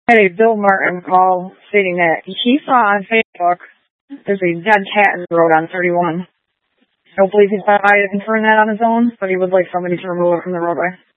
had a Bill Martin call stating that he saw on Facebook there's a dead cat in the road on 31. I don't believe he's by to confirm that on his own, but he would like somebody to remove it from the roadway.